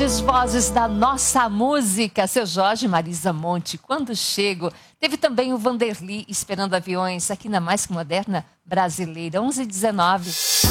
grandes vozes da nossa música, Seu Jorge e Marisa Monte, Quando Chego. Teve também o Vanderly, Esperando Aviões, aqui na Mais Que Moderna Brasileira, 11h19.